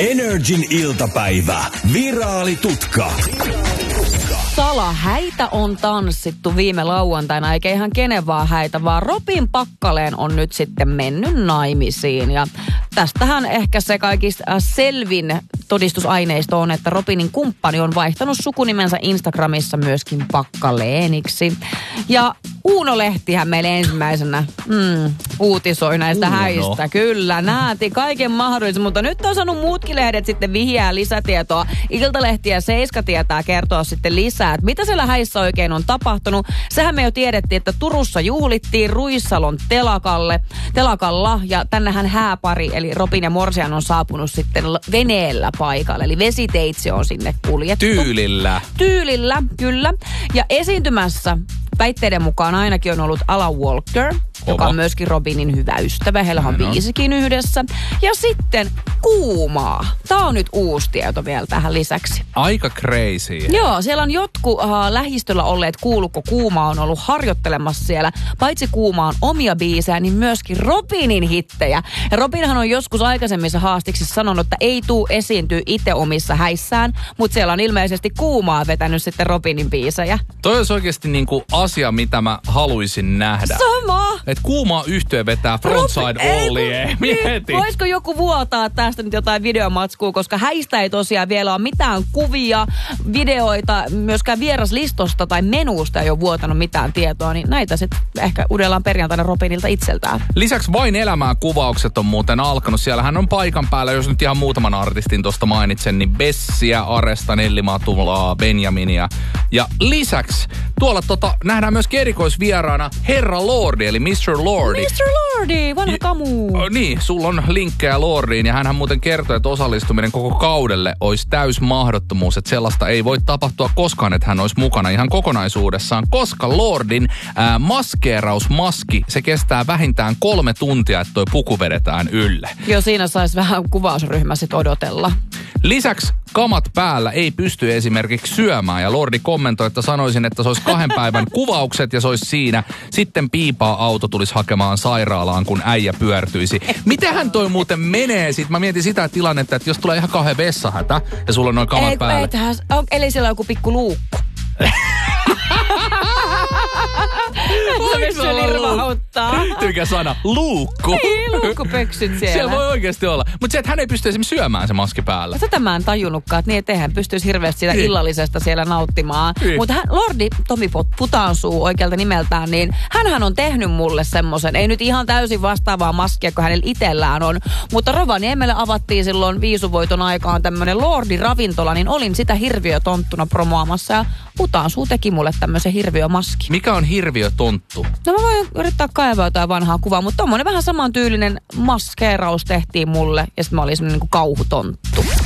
Energin iltapäivä. Viraalitutka. Salahäitä on tanssittu viime lauantaina, eikä ihan kenen vaan häitä, vaan Robin Packalén on nyt sitten mennyt naimisiin. Ja tästähän ehkä se kaikista selvin todistusaineisto on, että Robinin kumppani on vaihtanut sukunimensä Instagramissa myöskin Packaléniksi. Ja Uuno-lehtihän meille ensimmäisenä uutisoi näistä häistä. Kyllä, nähti kaiken mahdollisen, mutta nyt on saanut muutkin lehdet sitten vihjää lisätietoa. Iltalehti ja Seiska tietää kertoa sitten lisää, että mitä siellä häissä oikein on tapahtunut. Sehän me jo tiedettiin, että Turussa juhlittiin Ruissalon telakalla ja tännehän hääpari, eli Robin ja Morsian on saapunut sitten veneellä paikalle. Eli vesiteitse on sinne kuljettu. Tyylillä, kyllä. Ja esiintymässä väitteiden mukaan ainakin on ollut Alan Walker, joka on myöskin Robinin hyvä ystävä. Heillä on biisikin yhdessä. Ja sitten Kuumaa. Tämä on nyt uusi tieto vielä tähän lisäksi. Aika crazy. Joo, siellä on jotkut lähistöllä olleet kuulukko Kuumaa on ollut harjoittelemassa siellä. Paitsi Kuumaan omia biisejä, niin myöskin Robinin hittejä. Ja Robinhan on joskus aikaisemmissa haastiksissa sanonut, että ei tuu esiintyä itse omissa häissään, mutta siellä on ilmeisesti Kuumaa vetänyt sitten Robinin biisejä. Toi olisi oikeasti niinku asia, mitä mä haluaisin nähdä. Sama! Että Kuumaa yhtye vetää Frontside Ollie. Mieti. Voisiko joku vuotaa tästä nyt jotain videomatskua, koska häistä ei tosiaan vielä ole mitään kuvia, videoita, myöskään vieraslistosta tai menusta ei ole vuotanut mitään tietoa, niin näitä sitten ehkä uudellaan perjantaina Robinilta itseltään. Lisäksi Vain elämää -kuvaukset on muuten alkanut. Siellähän on paikan päällä, jos nyt ihan muutaman artistin tuosta mainitsen, niin Bessiä, Aresta, Nelli Matulaa, Benjaminia. Ja lisäksi tuolla nähdään myös erikoisvieraana Herra Lordi, eli Mr. Lordi. Mr. Lordi, vanha kamu. Niin, sulla on linkkejä Lordiin ja hänhän muuten kertoi, että osallistuminen koko kaudelle olisi täys mahdottomuus, että sellaista ei voi tapahtua koskaan, että hän olisi mukana ihan kokonaisuudessaan, koska Lordin maskeerausmaski, se kestää vähintään 3 tuntia, että toi puku vedetään ylle. Joo, siinä saisi vähän kuvausryhmä sit odotella. Lisäksi kamat päällä ei pysty esimerkiksi syömään ja Lordi kommentoi, että sanoisin, että se olisi 2 päivän kuvaukset ja se olisi siinä. Sitten piipaa auto tulisi hakemaan sairaalaan, kun äijä pyörtyisi. Mitähän toi muuten menee sit? Mä mietin sitä tilannetta, että jos tulee ihan kauhean vessahätä ja sulla on noin kamat päällä. Eli siellä on joku pikku luukku. Se lirvauttaa. Mikä sana? Luukku. Niin, luukkupöksyt siellä. Siellä voi oikeasti olla. Mutta se, että hän ei pysty esimerkiksi syömään se maski päällä. Tätä mä en tajunnutkaan, että niin ettei hän pystyisi hirveästi siitä illallisesta siellä nauttimaan. Mutta Lordi Tomi Putansuu oikealta nimeltään, niin hänhän on tehnyt mulle semmoisen, ei nyt ihan täysin vastaavaa maskia kuin hänellä itsellään on, mutta Rovaniemelle avattiin silloin viisuvoiton aikaan tämmöinen Lordi-ravintola, niin olin sitä hirviötonttuna promoamassa ja Putansuu teki mulle tämmöisen hirviömaski. Mikä on hirviötonttu? No mä voin yrittää kaivaa jotain vanhaa kuvaa, mutta tommonen vähän samantyylinen maskeeraus tehtiin mulle ja sitten mä olin semmoinen niin kuin kauhutonttu.